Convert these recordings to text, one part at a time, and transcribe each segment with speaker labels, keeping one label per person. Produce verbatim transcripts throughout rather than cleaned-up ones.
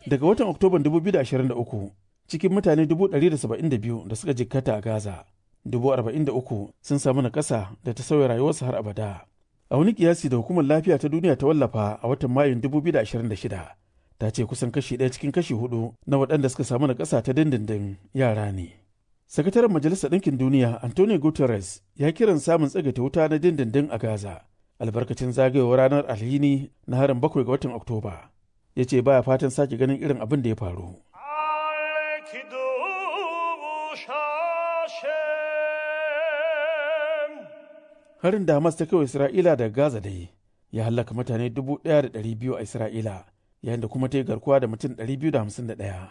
Speaker 1: Daga watan Oktoban dubu biyu da ashirin da uku, cikin mutane dubu ɗari da saba'in da biyu da suka jikkata a Gaza, dubu arba'in da uku sun samu nakasa da ta sauya rayuwarsu har abada. A wani kiyasi da Hukumar Lafiya ta Duniya ta wallafa a watan Mayun dubu biyu da ashirin da shida, ta ce kusan kashi ɗaya cikin kashi hudu na waɗanda suka samu nakasa ta dindindin yara ne. Sakataren Majalisar Ɗinkin Duniya Antonio Guterres ya kiran samun tsagaita wuta na dindindin a Gaza, albarkacin zagayowar ranar alhini na harin bakwai ga watan Oktoba. Ya ce baya fatan sake ganin irin abin da ya faru. Harin da Hamas ta kai wa Isra'ila daga Gaza dai ya hallaka mutane dubu ɗaya da ɗari biyu a Isra'ila, yayin da kuma ta yi garkuwa da mutum ɗari biyu da hamsin da ɗaya.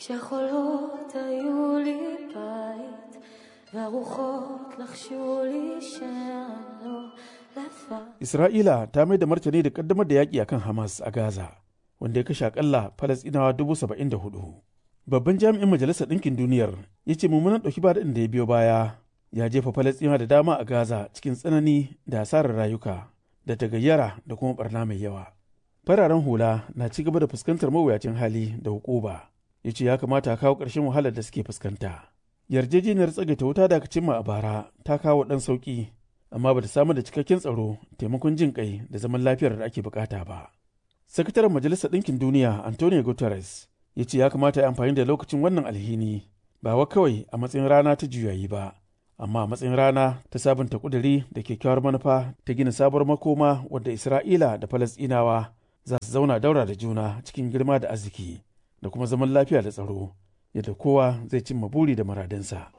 Speaker 1: Isra'ila ta mai da martani da ƙaddamar da yaƙi akan Hamas a Gaza, wanda ya kashe akalla Falasɗinawa dubu saba'in da hudu. Babban jami'in Majalisar Ɗinkin Duniyar ya ce mummunan ɗauki ba da ya biyo baya ya jefa Falasɗinawa da dama a Gaza cikin tsanani da hasarar rayuka da tagayyara da kuma barna mai yawa. Fararen hula na ci gaba da fuskantar mawuyacin hali da hukuma. Ya ce ya kamata a kawo ƙarshen wahalar da suke fuskanta. Yarjejeniyar tsagaita wuta da aka cimma a bara ta kawo ɗan sauƙi, amma ba ta samar da cikakken tsaro, taimakon jin ƙai da zaman lafiyar da ake bukata ba. Sakataren Majalisar Ɗinkin Duniya Antonio Guterres ya ce ya kamata ya amfani da lokacin wannan alhini ba wa kawai a matsayin rana ta juyayi ba, amma a matsayin rana ta sabunta ƙuduri da kyakkyawar manufa ta gina sabuwar makoma wadda Isra'ila da Falasɗinawa za su zauna daura da juna cikin girma da arziki da kuma zaman lafiya da tsaro, yadda kowa zai cimma buri da muradinsa.